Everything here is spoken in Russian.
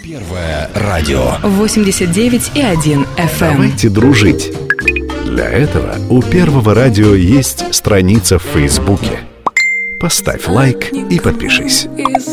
Первое радио. 89,1 FM. Давайте дружить. Для этого у Первого радио есть страница в Фейсбуке. Поставь лайк и подпишись.